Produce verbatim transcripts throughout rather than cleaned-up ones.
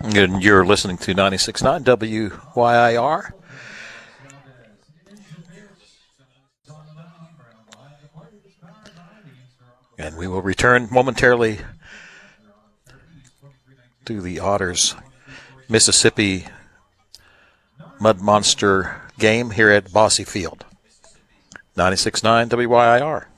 And you're listening to ninety-six point nine W Y I R. And we will return momentarily to the Otters Mississippi Mud Monster game here at Bosse Field. ninety-six point nine W Y I R.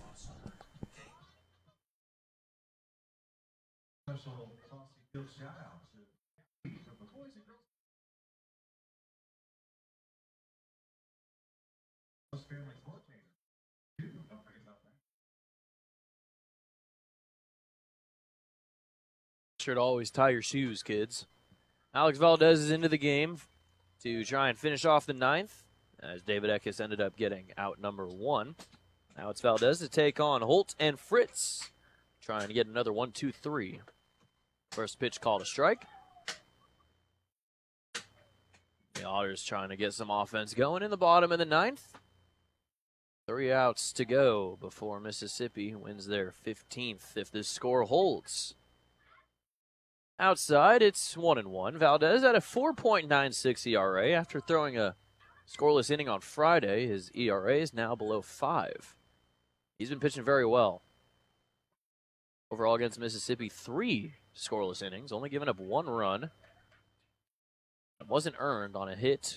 Sure to always tie your shoes, kids. Alex Valdez is into the game to try and finish off the ninth, as David Eckes ended up getting out number one. Now it's Valdez to take on Holt and Fritz, trying to get another one, two, three. First pitch called a strike. The Otters trying to get some offense going in the bottom of the ninth. Three outs to go before Mississippi wins their fifteenth if this score holds. Outside, it's one and one. Valdez at a four point nine six E R A after throwing a scoreless inning on Friday. His E R A is now below five. He's been pitching very well. Overall against Mississippi, three scoreless innings, only giving up one run. It wasn't earned on a hit,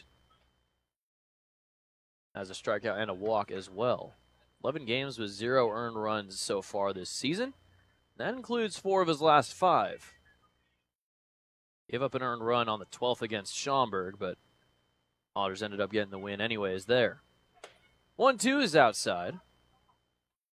as a strikeout and a walk as well. eleven games with zero earned runs so far this season. That includes four of his last five. Gave up an earned run on the twelfth against Schaumburg, but Otters ended up getting the win anyways there. one two is outside.